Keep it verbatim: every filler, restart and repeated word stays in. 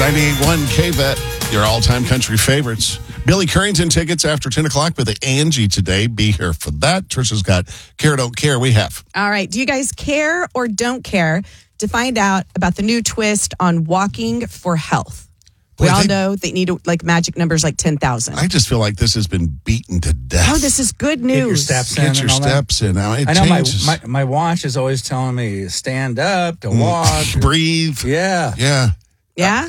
ninety-eight point one K-Vet, your all-time country favorites. Billy Currington tickets after ten o'clock with the Angie today. Be here for that. Trisha's got Care Don't Care. We have. All right. Do you guys care or don't care to find out about the new twist on walking for health? We Boy, all they- know they need like magic numbers like ten thousand. I just feel like this has been beaten to death. Oh, this is good news. Get your steps in. Get your and all that. steps in. Now, it I know my, changes. my my watch is always telling me stand up to walk. Breathe. Yeah. Yeah. Yeah?